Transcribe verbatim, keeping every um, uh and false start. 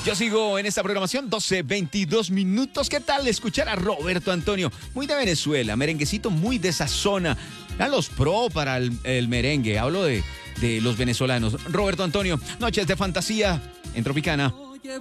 Yo sigo en esta programación, doce veintidós minutos. ¿Qué tal escuchar a Roberto Antonio? Muy de Venezuela, merenguecito muy de esa zona. A los pro para el, el merengue. Hablo de, de los venezolanos. Roberto Antonio, Noches de Fantasía en Tropicana.